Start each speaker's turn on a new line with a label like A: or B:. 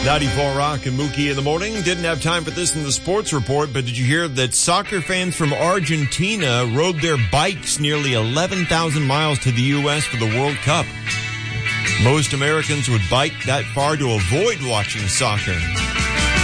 A: 94 Rock and Mookie in the morning. Didn't have time for this in the sports report, but did you hear that soccer fans from Argentina rode their bikes nearly 11,000 miles to the U.S. for the World Cup? Most Americans would bike that far to avoid watching soccer.